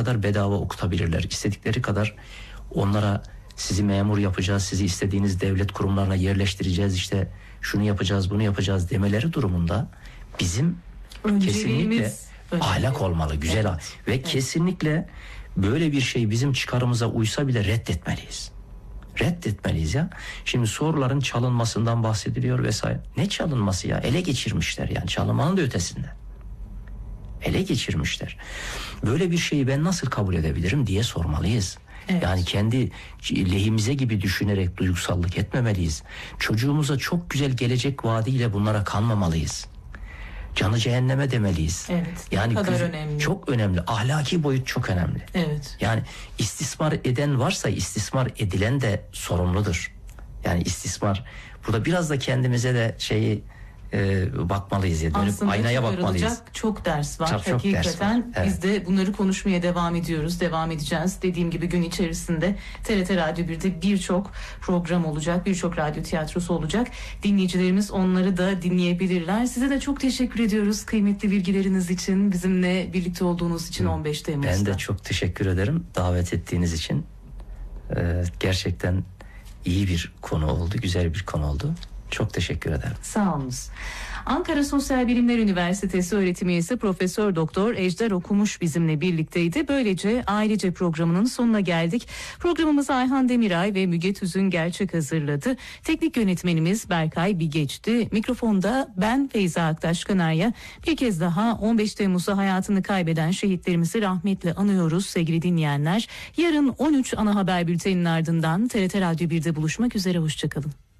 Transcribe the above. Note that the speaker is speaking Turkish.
kadar bedava okutabilirler. İstedikleri kadar onlara sizi memur yapacağız, sizi istediğiniz devlet kurumlarına yerleştireceğiz, işte şunu yapacağız, bunu yapacağız demeleri durumunda bizim kesinlikle ahlak olmalı, güzel ve kesinlikle böyle bir şey bizim çıkarımıza uysa bile reddetmeliyiz. Reddetmeliyiz ya. Şimdi soruların çalınmasından bahsediliyor vesaire. Ne çalınması ya? Ele geçirmişler yani, çalınmanın da ötesinde. Ele geçirmişler. Böyle bir şeyi ben nasıl kabul edebilirim diye sormalıyız. Evet. Yani kendi lehimize gibi düşünerek duygusallık etmemeliyiz. Çocuğumuza çok güzel gelecek vaadiyle bunlara kanmamalıyız. Canı cehenneme demeliyiz. Evet. Yani önemli. Çok önemli. Ahlaki boyut çok önemli. Evet. Yani istismar eden varsa istismar edilen de sorumludur. Yani istismar, burada biraz da kendimize de bakmalıyız ya, dönüp aslında aynaya bakmalıyız. Çok ders var. Çok Hakikaten ders var. Evet. Biz de bunları konuşmaya devam ediyoruz. Devam edeceğiz. Dediğim gibi gün içerisinde TRT Radyo 1'de birçok program olacak. Birçok radyo tiyatrosu olacak. Dinleyicilerimiz onları da dinleyebilirler. Size de çok teşekkür ediyoruz kıymetli bilgileriniz için. Bizimle birlikte olduğunuz için 15 Temmuz'da. Ben de çok teşekkür ederim davet ettiğiniz için. Gerçekten iyi bir konu oldu. Güzel bir konu oldu. Çok teşekkür ederim. Sağ olunuz. Ankara Sosyal Bilimler Üniversitesi öğretim üyesi Profesör Doktor Ejder Okumuş bizimle birlikteydi. Böylece Ailece programının sonuna geldik. Programımızı Ayhan Demiray ve Müge Tüzün Gerçek hazırladı. Teknik yönetmenimiz Berkay Bigeç'ti. Mikrofonda ben Feyza Aktaş Kanarya. Bir kez daha 15 Temmuz'da hayatını kaybeden şehitlerimizi rahmetle anıyoruz sevgili dinleyenler. Yarın 13 ana haber bülteninin ardından TRT Radyo 1'de buluşmak üzere. Hoşçakalın.